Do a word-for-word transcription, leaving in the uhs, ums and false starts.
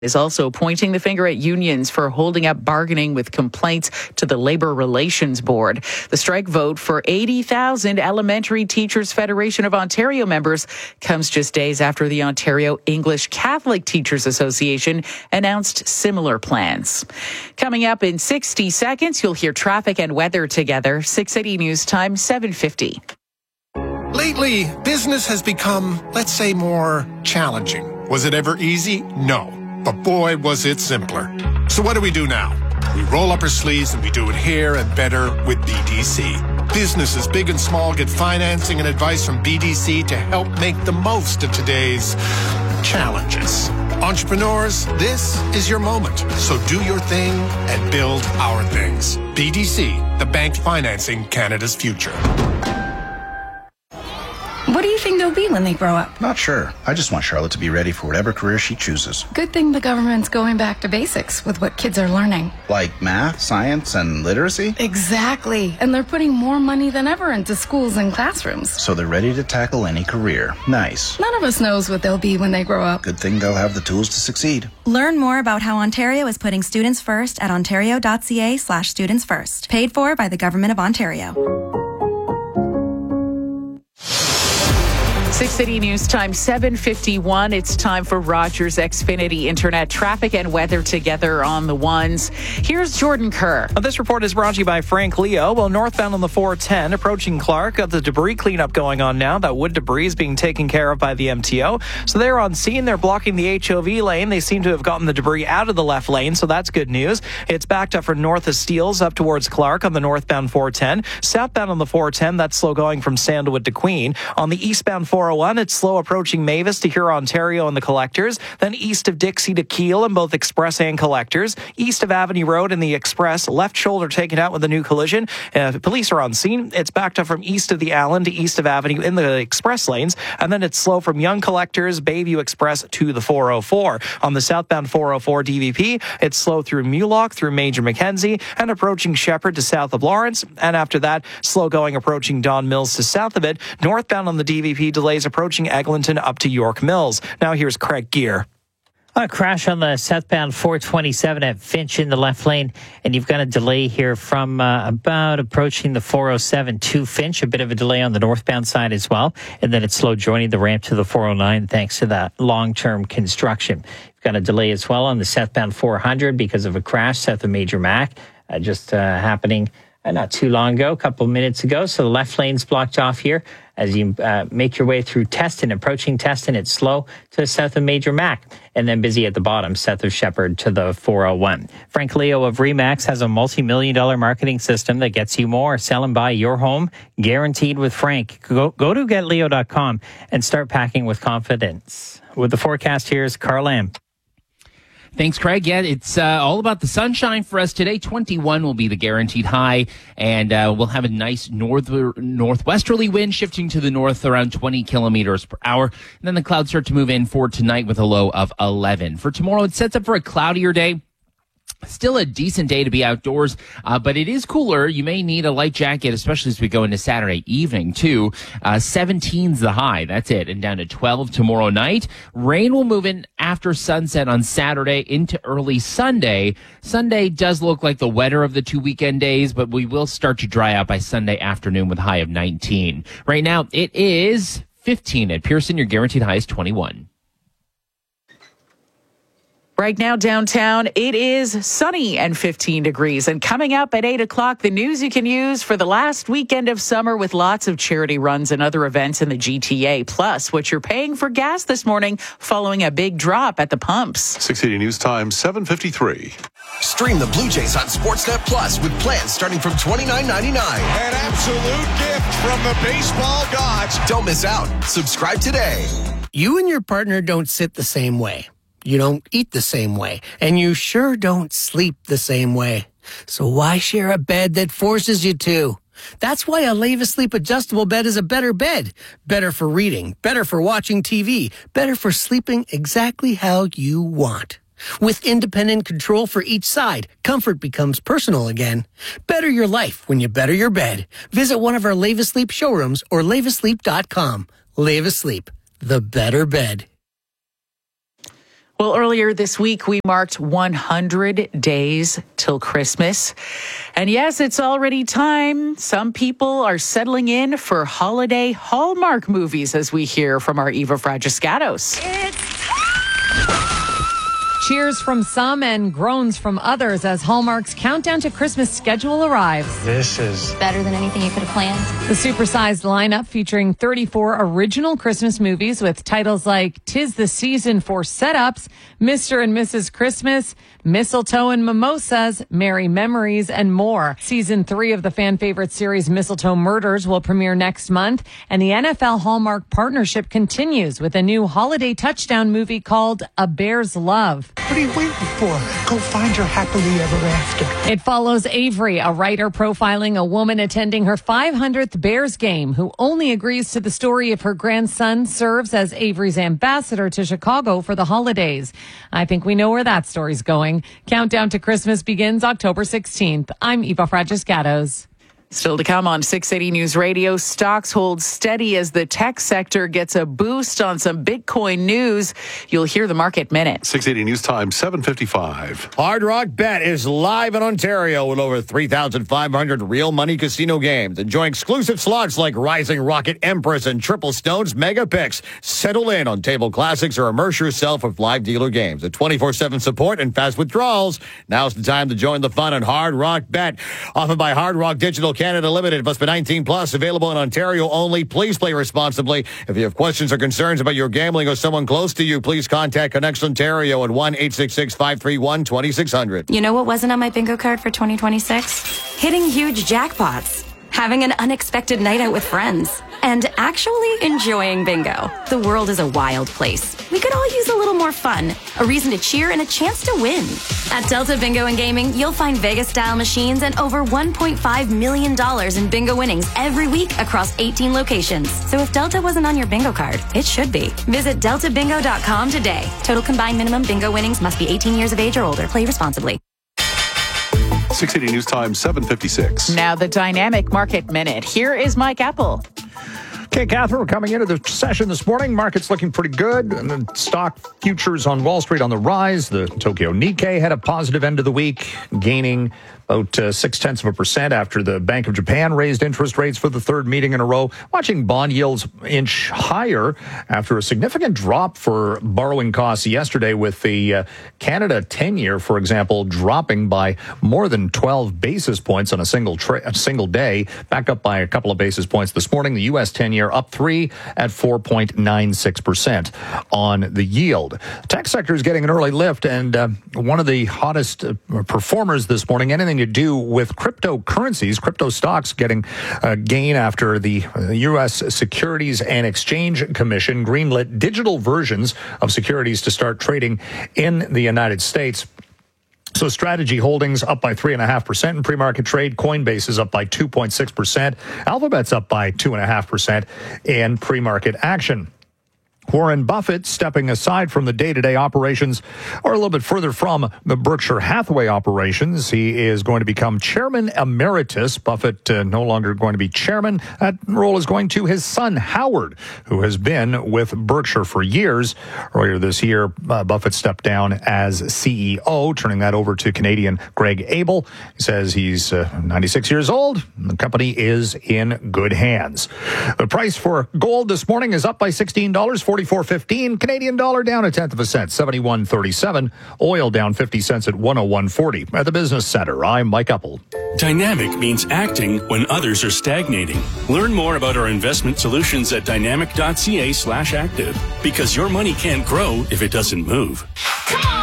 is also pointing the finger at unions for holding up bargaining with complaints to the Labour Relations Board. The strike vote for eighty thousand Elementary Teachers Federation of Ontario members comes just days after the Ontario English Catholic Teachers Association announced similar plans. Coming up in sixty seconds, you'll hear traffic and weather together. six eighty News Time, seven fifty. Lately, business has become, let's say, more challenging. Was it ever easy? No. But boy, was it simpler. So what do we do now? We roll up our sleeves and we do it here and better with B D C. Businesses big and small get financing and advice from B D C to help make the most of today's challenges. Entrepreneurs, this is your moment. So do your thing and build our things. B D C, the bank financing Canada's future. What do you think they'll be when they grow up? Not sure. I just want Charlotte to be ready for whatever career she chooses. Good thing the government's going back to basics with what kids are learning. Like math, science, and literacy? Exactly. And they're putting more money than ever into schools and classrooms. So they're ready to tackle any career. Nice. None of us knows what they'll be when they grow up. Good thing they'll have the tools to succeed. Learn more about how Ontario is putting students first at ontario.ca slash students first. Paid for by the Government of Ontario. six eighty News Time, seven fifty-one. It's time for Rogers Xfinity Internet traffic and weather together on the ones. Here's Jordan Kerr. This report is brought to you by Frank Leo. Well, northbound on the four ten, approaching Clark, got the debris cleanup going on now. That wood debris is being taken care of by the M T O. So they're on scene. They're blocking the H O V lane. They seem to have gotten the debris out of the left lane, so that's good news. It's backed up from north of Steeles up towards Clark on the northbound four ten. Southbound on the four ten, that's slow going from Sandalwood to Queen. On the eastbound four oh one, it's slow approaching Mavis to Huron, Ontario and the Collectors. Then east of Dixie to Keele in both Express and Collectors. East of Avenue Road in the Express, left shoulder taken out with a new collision. Uh, police are on scene. It's backed up from east of the Allen to east of Avenue in the Express lanes. And then it's slow from Young Collectors, Bayview Express to the four oh four. On the southbound four oh four D V P, it's slow through Mulock, through Major Mackenzie, and approaching Shepherd to south of Lawrence. And after that, slow going approaching Don Mills to south of it. Northbound on the D V P, delays approaching Eglinton up to York Mills. Now here's Craig Gear. A crash on the southbound four twenty-seven at Finch in the left lane, and you've got a delay here from uh, about approaching the four oh seven to Finch, a bit of a delay on the northbound side as well, and then it's slow joining the ramp to the four oh nine thanks to that long-term construction. You've got a delay as well on the southbound four hundred because of a crash south of Major Mac, uh, just uh, happening uh, not too long ago, a couple of minutes ago, so the left lane's blocked off here. As you uh, make your way through Teston, approaching Teston, it's slow to the south of Major Mac, and then busy at the bottom, south of Shepherd to the four oh one. Frank Leo of Remax has a multi-million dollar marketing system that gets you more. Sell and buy your home, guaranteed with Frank. Go, go to get leo dot com and start packing with confidence. With the forecast, here's Carl Lamb. Thanks, Craig. Yeah, it's uh, all about the sunshine for us today. twenty-one will be the guaranteed high, and uh, we'll have a nice north northwesterly wind shifting to the north around twenty kilometers per hour. And then the clouds start to move in for tonight with a low of eleven. For tomorrow, it sets up for a cloudier day. Still a decent day to be outdoors, uh, but it is cooler. You may need a light jacket, especially as we go into Saturday evening, too. Uh, seventeen's the high. That's it. And down to twelve tomorrow night. Rain will move in after sunset on Saturday into early Sunday. Sunday does look like the wetter of the two weekend days, but we will start to dry out by Sunday afternoon with a high of nineteen. Right now, it is fifteen at Pearson. Your guaranteed high is twenty-one. Right now downtown, it is sunny and fifteen degrees. And coming up at eight o'clock, the news you can use for the last weekend of summer with lots of charity runs and other events in the G T A. Plus, what you're paying for gas this morning following a big drop at the pumps. six eighty News Time, seven fifty-three. Stream the Blue Jays on Sportsnet Plus with plans starting from twenty-nine ninety-nine. An absolute gift from the baseball gods. Don't miss out. Subscribe today. You and your partner don't sit the same way. You don't eat the same way, and you sure don't sleep the same way. So why share a bed that forces you to? That's why a Leva Sleep adjustable bed is a better bed. Better for reading, better for watching T V, better for sleeping exactly how you want. With independent control for each side, comfort becomes personal again. Better your life when you better your bed. Visit one of our Leva Sleep showrooms or leva sleep dot com. Leva Sleep, the better bed. Well, earlier this week, we marked one hundred days till Christmas. And yes, it's already time. Some people are settling in for holiday Hallmark movies, as we hear from our Eva Fragiscatos. Cheers from some and groans from others as Hallmark's Countdown to Christmas schedule arrives. This is better than anything you could have planned. The supersized lineup featuring thirty-four original Christmas movies with titles like Tis the Season for Setups, Mister and Missus Christmas, Mistletoe and Mimosas, Merry Memories, and more. Season three of the fan favorite series Mistletoe Murders will premiere next month, and the N F L Hallmark partnership continues with a new holiday touchdown movie called A Bear's Love. What are you waiting for? Go find your happily ever after. It follows Avery, a writer profiling a woman attending her five hundredth Bears game who only agrees to the story if her grandson serves as Avery's ambassador to Chicago for the holidays. I think we know where that story's going. Countdown to Christmas begins October sixteenth. I'm Eva Fragiscatos. Still to come on six eighty News Radio, stocks hold steady as the tech sector gets a boost on some Bitcoin news. You'll hear the Market Minute. six eighty News Time, seven fifty-five. Hard Rock Bet is live in Ontario with over three thousand five hundred real money casino games. Enjoy exclusive slots like Rising Rocket Empress and Triple Stones Mega Picks. Settle in on table classics or immerse yourself with live dealer games. With twenty-four seven support and fast withdrawals, now's the time to join the fun on Hard Rock Bet. Offered by Hard Rock Digital Canada Limited, must be nineteen plus, available in Ontario only. Please play responsibly. If you have questions or concerns about your gambling or someone close to you, please contact Connects Ontario at one eight six six, five three one, two six zero zero. You know what wasn't on my bingo card for twenty twenty-six? Hitting huge jackpots, having an unexpected night out with friends, and actually enjoying bingo. The world is a wild place. We could all use a little more fun, a reason to cheer, and a chance to win. At Delta Bingo and Gaming, you'll find Vegas-style machines and over one point five million dollars in bingo winnings every week across eighteen locations. So if Delta wasn't on your bingo card, it should be. Visit delta bingo dot com today. Total combined minimum bingo winnings must be eighteen years of age or older. Play responsibly. six eighty News Time, seven fifty-six. Now the Dynamic Market Minute. Here is Mike Apple. Okay, Catherine, we're coming into the session this morning. Market's looking pretty good. And the stock futures on Wall Street on the rise. The Tokyo Nikkei had a positive end of the week, gaining about uh, six-tenths of a percent after the Bank of Japan raised interest rates for the third meeting in a row. Watching bond yields inch higher after a significant drop for borrowing costs yesterday, with the uh, Canada ten-year, for example, dropping by more than twelve basis points on a single tra- a single day, back up by a couple of basis points this morning. The U S ten-year up three at four point nine six percent on the yield. The tech sector is getting an early lift, and uh, one of the hottest uh, performers this morning, anything to do with cryptocurrencies, crypto stocks getting a gain after the U S Securities and Exchange Commission greenlit digital versions of securities to start trading in the United States. So Strategy Holdings up by three point five percent in pre-market trade. Coinbase is up by two point six percent. Alphabet's up by two point five percent in pre-market action. Warren Buffett stepping aside from the day-to-day operations, or a little bit further from the Berkshire Hathaway operations. He is going to become chairman emeritus. Buffett uh, no longer going to be chairman. That role is going to his son, Howard, who has been with Berkshire for years. Earlier this year, uh, Buffett stepped down as C E O, turning that over to Canadian Greg Abel. He says he's uh, ninety-six years old. And the company is in good hands. The price for gold this morning is up by sixteen dollars, forty-four fifteen. Canadian dollar down a tenth of a cent, seventy-one thirty-seven. Oil down fifty cents at one oh one forty. At the Business Center, I'm Mike Uppel. Dynamic means acting when others are stagnating. Learn more about our investment solutions at dynamic dot c a slash active, because your money can't grow if it doesn't move.